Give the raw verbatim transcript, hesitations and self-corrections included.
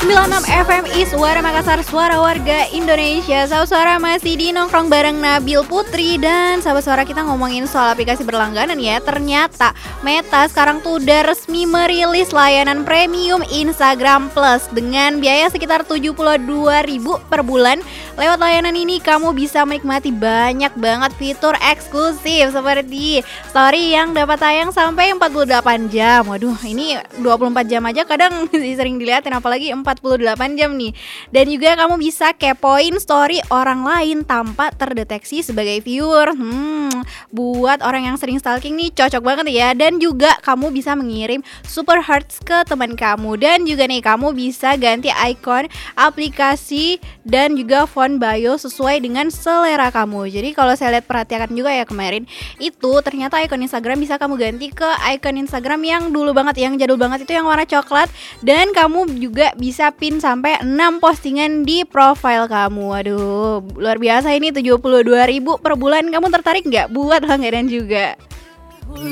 sembilan puluh enam F M I Suara Makassar, suara warga Indonesia. Sahabat suara masih di nongkrong bareng Nabil Putri. Dan sahabat suara, kita ngomongin soal aplikasi berlangganan ya. Ternyata Meta sekarang tuh udah resmi merilis layanan premium Instagram Plus dengan biaya sekitar tujuh puluh dua ribu per bulan. Lewat layanan ini kamu bisa menikmati banyak banget fitur eksklusif seperti story yang dapat tayang sampai empat puluh delapan jam. Waduh, ini dua puluh empat jam aja kadang masih sering dilihatin, apalagi empat puluh delapan jam nih. Dan juga kamu bisa kepoin story orang lain tanpa terdeteksi sebagai viewer. Hmm, buat orang yang sering stalking nih cocok banget ya. Dan juga kamu bisa mengirim super hearts ke teman kamu. Dan juga nih kamu bisa ganti icon aplikasi dan juga font bio sesuai dengan selera kamu. Jadi kalau saya lihat perhatikan juga ya kemarin, itu ternyata icon Instagram bisa kamu ganti ke icon Instagram yang dulu banget, yang jadul banget, itu yang warna coklat. Dan kamu juga bisa pin sampai enam postingan di profile kamu. Waduh, luar biasa ini, tujuh puluh dua ribu per bulan. Kamu tertarik nggak buat langganan juga?